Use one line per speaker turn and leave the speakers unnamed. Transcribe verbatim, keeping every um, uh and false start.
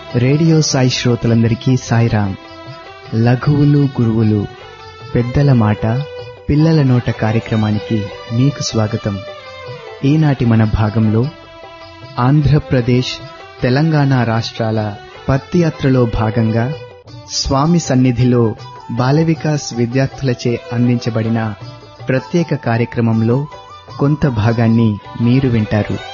Radio Sai శ్రోతలందరికీ సాయిరాం. లఘువులు గురువులు పెద్దల మాట పిల్లల నోట కార్యక్రమానికి మీకు స్వాగతం. ఈనాటి మన భాగంలో ఆంధ్రప్రదేశ్ తెలంగాణ రాష్ట్రాల పత్తియాత్రలో భాగంగా స్వామి సన్నిధిలో బాల వికాస్ విద్యార్థులచే అందించబడిన ప్రత్యేక కార్యక్రమంలో కొంత భాగాన్ని మీరు వింటారు.